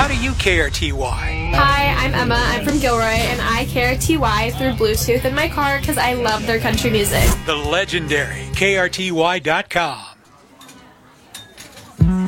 How do you KRTY? Hi, I'm Emma. I'm from Gilroy, and I KRTY through Bluetooth in my car because I love their country music. The legendary KRTY.com.